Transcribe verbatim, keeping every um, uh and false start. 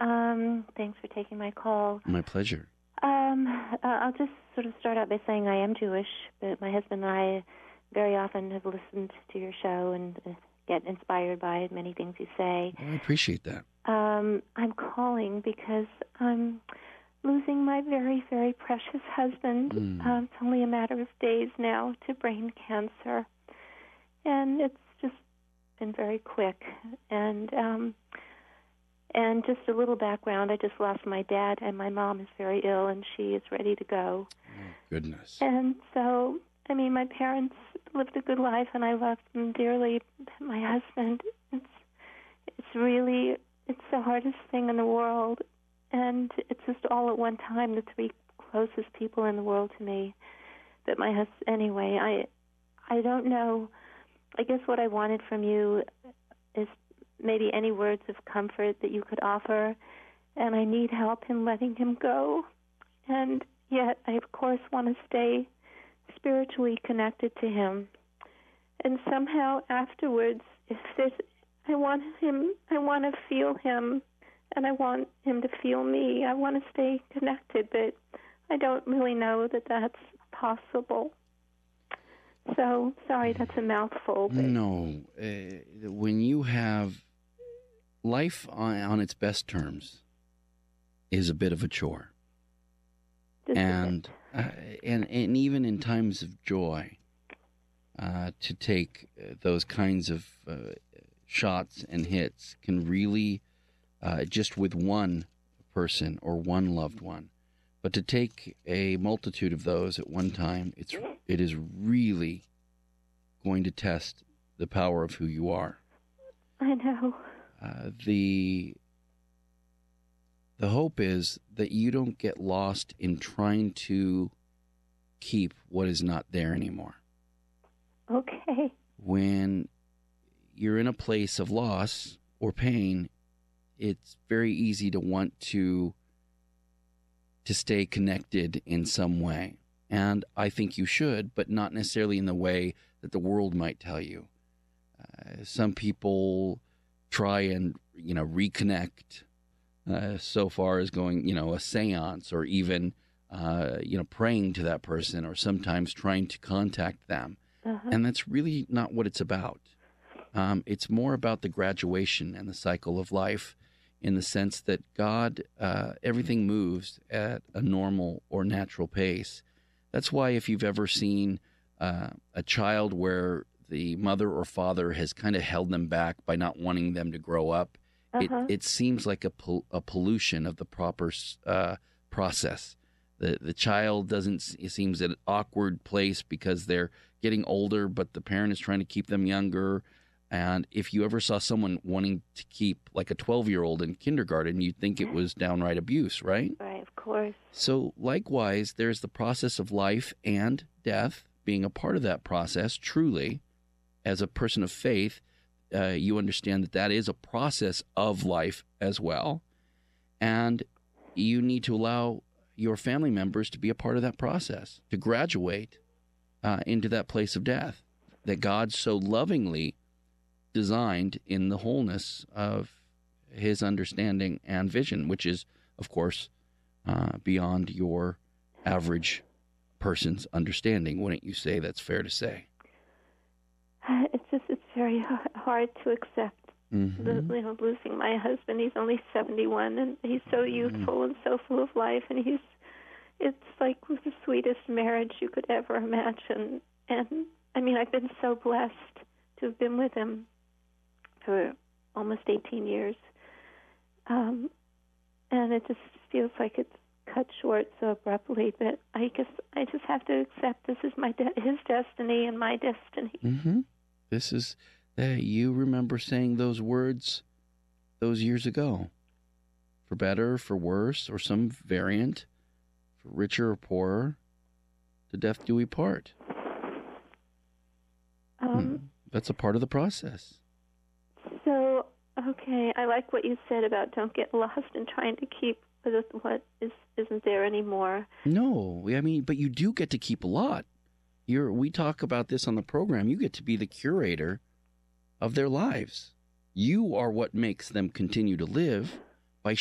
Um, thanks for taking my call. My pleasure. Um, uh, I'll just sort of start out by saying I am Jewish, but my husband and I very often have listened to your show and uh, get inspired by many things you say. Oh, I appreciate that. Um, I'm calling because I'm losing my very, very precious husband. Mm. Um, it's only a matter of days now to brain cancer, and it's just been very quick. And um, and just a little background: I just lost my dad, and my mom is very ill, and she is ready to go. Oh, goodness. And so, I mean, my parents lived a good life, and I loved them dearly. My husband, it's it's really it's the hardest thing in the world, and it's just all at one time. The three closest people in the world to me. But my husband, anyway, I I don't know. I guess what I wanted from you is maybe any words of comfort that you could offer, and I need help in letting him go. And yet, I of course want to stay spiritually connected to him. And somehow afterwards, if there's, I want him, I want to feel him, and I want him to feel me. I want to stay connected, but I don't really know that that's possible. So, sorry, that's a mouthful. But No. Uh, when you have life on, on its best terms is a bit of a chore. just a And, bit. uh, and and even in times of joy, uh, to take uh, those kinds of uh, shots and hits can really, uh, just with one person or one loved one, but to take a multitude of those at one time, it's it is really going to test the power of who you are. I know. Uh, the the hope is that you don't get lost in trying to keep what is not there anymore. Okay. When you're in a place of loss or pain, it's very easy to want to to stay connected in some way. And I think you should, but not necessarily in the way that the world might tell you. Uh, some people try and, you know, reconnect uh, so far as going, you know, a seance or even, uh, you know, praying to that person or sometimes trying to contact them. Uh-huh. And that's really not what it's about. Um, it's more about the graduation and the cycle of life in the sense that God, uh, everything moves at a normal or natural pace. That's why if you've ever seen uh, a child where the mother or father has kind of held them back by not wanting them to grow up, Uh-huh. it, it seems like a, pol- a pollution of the proper uh, process. The the child doesn't, it seems at an awkward place because they're getting older, but the parent is trying to keep them younger. And if you ever saw someone wanting to keep like a twelve-year-old in kindergarten, you'd think it was downright abuse, right? Right, of course. So likewise, there's the process of life and death being a part of that process, truly. As a person of faith, uh, you understand that that is a process of life as well. And you need to allow your family members to be a part of that process, to graduate uh, into that place of death that God so lovingly designed in the wholeness of his understanding and vision, which is, of course, uh, beyond your average person's understanding. Wouldn't you say that's fair to say? It's just, it's very h- hard to accept, Mm-hmm. the, you know, losing my husband. He's only seventy-one, and he's so youthful and so full of life, and he's, it's like the sweetest marriage you could ever imagine. And, I mean, I've been so blessed to have been with him for almost eighteen years. Um, and it just feels like it's cut short so abruptly, but I guess I just have to accept this is my de- his destiny and my destiny. Mm-hmm. This is, uh, you remember saying those words those years ago. For better, for worse, or some variant, for richer or poorer, to death do we part. Um, Hmm. That's a part of the process. So, okay, I like what you said about don't get lost in trying to keep with what is, isn't there anymore. No, I mean, but you do get to keep a lot. You're, we talk about this on the program. You get to be the curator of their lives. You are what makes them continue to live.